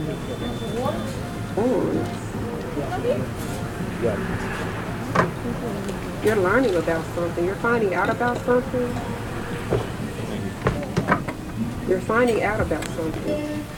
Horns. Yeah. You're learning about something. You're finding out about something. You're finding out about something.